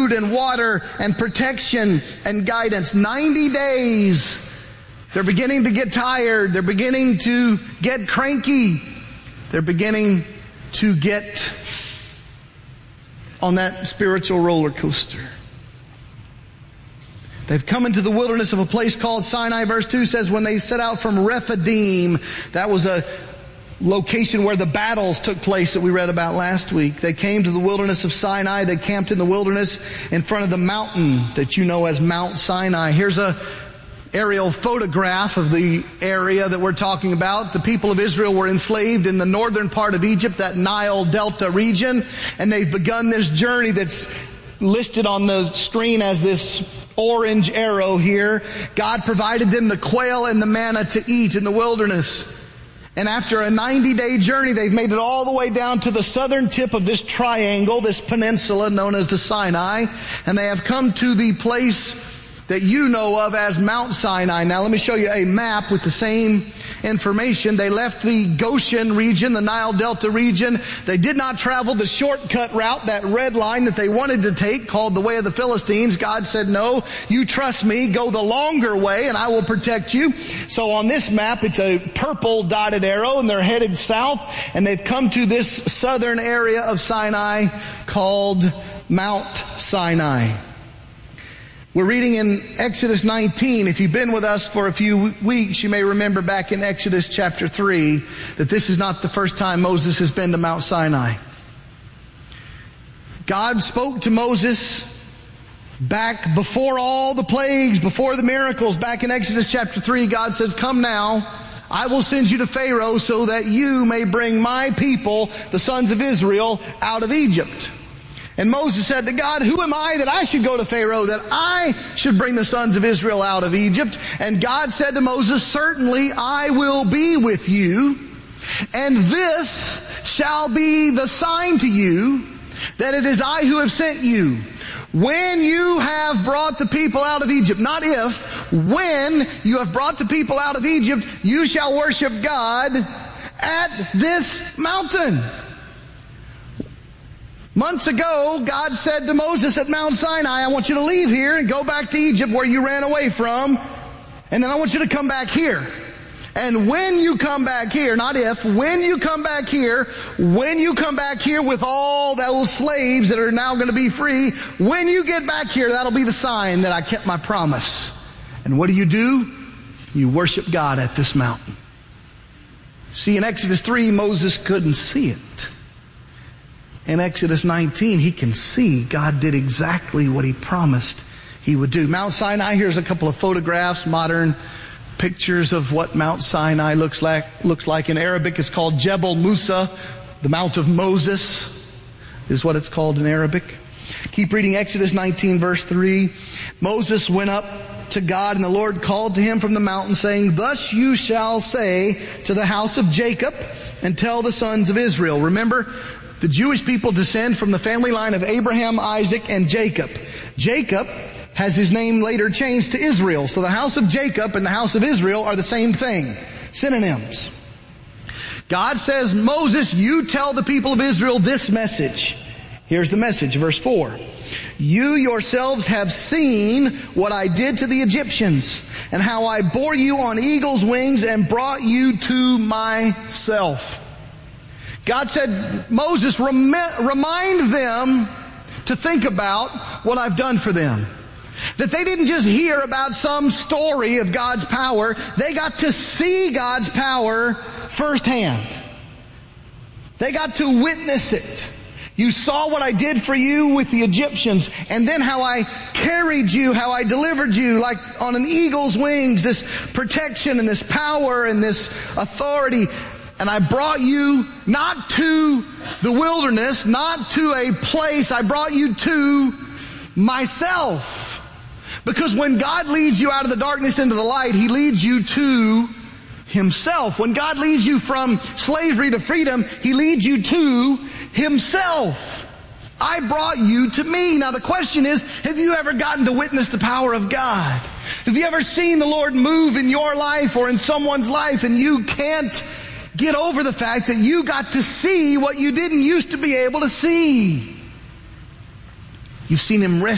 food and water and protection and guidance. 90 days. They're beginning to get tired. They're beginning to get cranky. They're beginning to get on that spiritual roller coaster. They've come into the wilderness of a place called Sinai. Verse 2 says when they set out from Rephidim, that was a location where the battles took place that we read about last week. They came to the wilderness of Sinai. They camped in the wilderness in front of the mountain that you know as Mount Sinai. Here's a aerial photograph of the area that we're talking about. The people of Israel were enslaved in the northern part of Egypt, that Nile Delta region, and they've begun this journey that's listed on the screen as this orange arrow here. God provided them the quail and the manna to eat in the wilderness. And after a 90-day journey, they've made it all the way down to the southern tip of this triangle, this peninsula known as the Sinai. And they have come to the place that you know of as Mount Sinai. Now let me show you a map with the same information. They left the Goshen region, the Nile Delta region. They did not travel the shortcut route, that red line that they wanted to take called the way of the Philistines. God said, no, you trust me, go the longer way and I will protect you. So on this map, it's a purple dotted arrow and they're headed south and they've come to this southern area of Sinai called Mount Sinai. We're reading in Exodus 19. If you've been with us for a few weeks, you may remember back in Exodus chapter 3 that this is not the first time Moses has been to Mount Sinai. God spoke to Moses back before all the plagues, before the miracles. Back in Exodus chapter 3, God says, come now, I will send you to Pharaoh so that you may bring my people, the sons of Israel, out of Egypt. And Moses said to God, who am I that I should go to Pharaoh, that I should bring the sons of Israel out of Egypt? And God said to Moses, certainly I will be with you, and this shall be the sign to you that it is I who have sent you. When you have brought the people out of Egypt, not if, when you have brought the people out of Egypt, you shall worship God at this mountain. Months ago, God said to Moses at Mount Sinai, I want you to leave here and go back to Egypt where you ran away from, and then I want you to come back here. And when you come back here, not if, when you come back here with all those slaves that are now going to be free, when you get back here, that'll be the sign that I kept my promise. And what do? You worship God at this mountain. See, in Exodus 3, Moses couldn't see it. In Exodus 19, he can see God did exactly what he promised he would do. Mount Sinai, here's a couple of photographs, modern pictures of what Mount Sinai looks like. In Arabic, it's called Jebel Musa, the Mount of Moses is what it's called in Arabic. Keep reading Exodus 19, verse 3. Moses went up to God, and the Lord called to him from the mountain, saying, thus you shall say to the house of Jacob and tell the sons of Israel. Remember, the Jewish people descend from the family line of Abraham, Isaac, and Jacob. Jacob has his name later changed to Israel. So the house of Jacob and the house of Israel are the same thing. Synonyms. God says, Moses, you tell the people of Israel this message. Here's the message, verse 4. You yourselves have seen what I did to the Egyptians, and how I bore you on eagle's wings and brought you to myself. God said, Moses, remind them to think about what I've done for them. That they didn't just hear about some story of God's power. They got to see God's power firsthand. They got to witness it. You saw what I did for you with the Egyptians, and then how I carried you, how I delivered you like on an eagle's wings, this protection and this power and this authority. And I brought you not to the wilderness, not to a place. I brought you to myself. Because when God leads you out of the darkness into the light, He leads you to Himself. When God leads you from slavery to freedom, He leads you to Himself. I brought you to me. Now the question is, have you ever gotten to witness the power of God? Have you ever seen the Lord move in your life or in someone's life, and you can't get over the fact that you got to see what you didn't used to be able to see? You've seen Him rescue